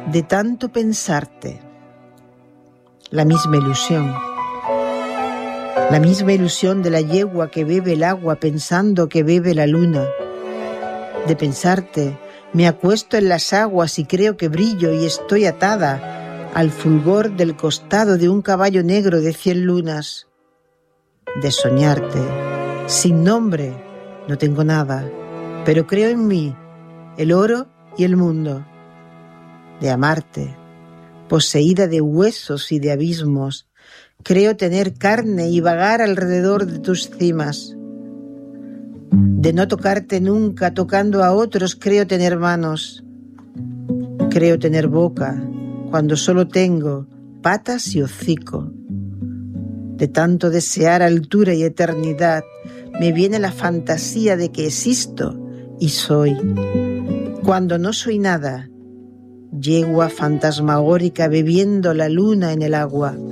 de tanto pensarte. La misma ilusión de la yegua que bebe el agua pensando que bebe la luna. De pensarte, me acuesto en las aguas y creo que brillo y estoy atada al fulgor del costado de un caballo negro de 100 lunas. De soñarte, sin nombre, no tengo nada, pero creo en mí, el oro y el mundo. De amarte, poseída de huesos y de abismos, creo tener carne y vagar alrededor de tus cimas. De no tocarte nunca tocando a otros, creo tener manos. Creo tener boca cuando solo tengo patas y hocico. De tanto desear altura y eternidad, me viene la fantasía de que existo y soy. Cuando no soy nada, yegua fantasmagórica bebiendo la luna en el agua.